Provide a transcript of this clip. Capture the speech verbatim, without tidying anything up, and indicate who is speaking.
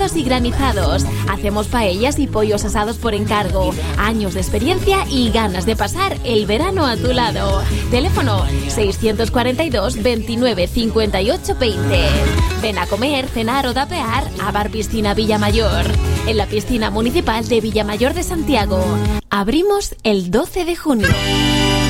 Speaker 1: helados y granizados. Hacemos paellas y pollos asados por encargo. Años de experiencia y ganas de pasar el verano a tu lado. Teléfono seiscientos cuarenta y dos, veintinueve, cincuenta y ocho, veinte. Ven a comer, cenar o tapear a Bar Piscina Villamayor, en la piscina municipal de Villamayor de Santiago. Abrimos el doce de junio.